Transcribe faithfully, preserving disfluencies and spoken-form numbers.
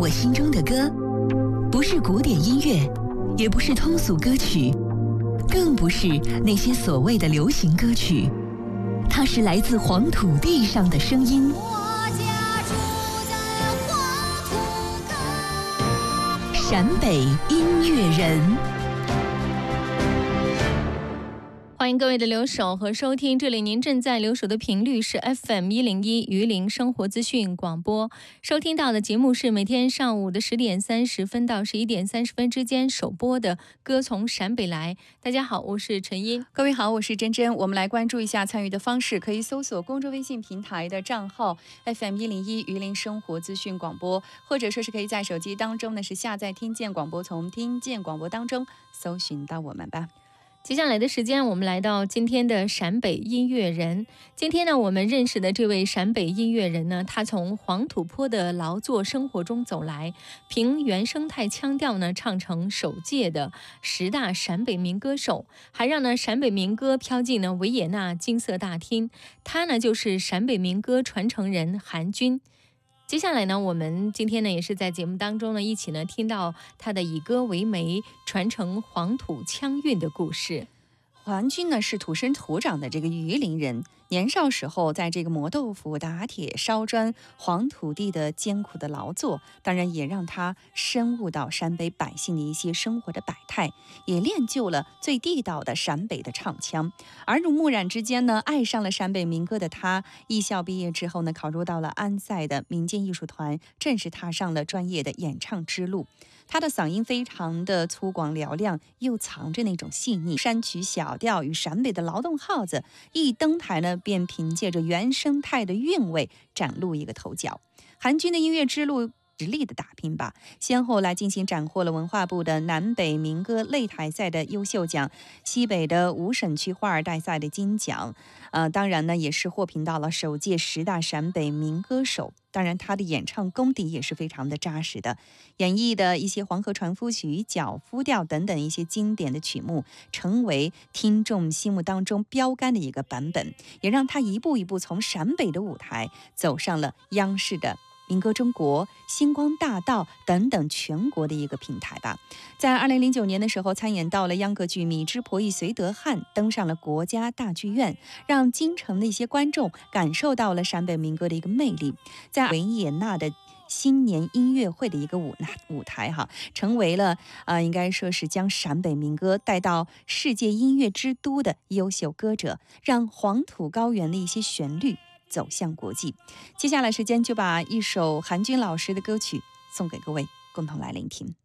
我心中的歌，不是古典音乐，也不是通俗歌曲，更不是那些所谓的流行歌曲，它是来自黄土地上的声音。 我家住在黄土高。 陕北音乐人。 欢迎各位的留守和收听，这里您正在留守的频率是 F M 一零一榆林生活资讯广播，收听到的节目是每天上午的十点三十分到十一点三十分之间首播的《歌从陕北来》。大家好，我是陈音。 各位好，我是珍珍。我们来关注一下参与的方式，可以搜索公众微信平台的账号 F M 一零一榆林生活资讯广播，或者说是可以在手机当中呢是下载听见广播，从听见广播当中搜寻到我们吧。 接下来的时间，我们来到今天的陕北音乐人。今天呢，我们认识的这位陕北音乐人呢，他从黄土坡的劳作生活中走来，凭原生态腔调呢，唱成首届的十大陕北民歌手，还让呢陕北民歌飘进呢维也纳金色大厅。他呢就是陕北民歌传承人韩军。接下来呢，我们今天呢也是在节目当中呢一起呢听到他的以歌为媒，传承黄土腔韵的故事。 韩军呢是土生土长的这个榆林人，年少时候在这个磨豆腐、打铁、烧砖，黄土地的艰苦的劳作，当然也让他深悟到陕北百姓的一些生活的百态，也练就了最地道的陕北的唱腔。耳濡目染之间呢，爱上了陕北民歌的他，艺校毕业之后呢，考入到了安塞的民间艺术团，正式踏上了专业的演唱之路。他的嗓音非常的粗犷嘹亮，又藏着那种细腻，山曲小调与陕北的劳动号子一登台呢，便凭借着原生态的韵味崭露一个头角。韩军的音乐之路实力的打拼吧，先后来进行斩获了文化部的南北民歌擂台赛的优秀奖，西北的五省区花儿代赛的金奖，呃，当然呢也是获评到了首届十大陕北民歌手。当然他的演唱功底也是非常的扎实的，演绎的一些黄河船夫曲、脚夫调等等一些经典的曲目，成为听众心目当中标杆的一个版本，也让他一步一步从陕北的舞台走上了央视的民歌中国、星光大道等等全国的一个平台吧。在二零零九年的时候，参演到了秧歌剧《米脂婆姨绥德汉》，登上了国家大剧院，让京城的一些观众感受到了陕北民歌的一个魅力。在维也纳的新年音乐会的一个舞舞台哈，成为了呃，应该说是将陕北民歌带到世界音乐之都的优秀歌者，让黄土高原的一些旋律走向国际。接下来时间就把一首韩军老师的歌曲送给各位，共同来聆听。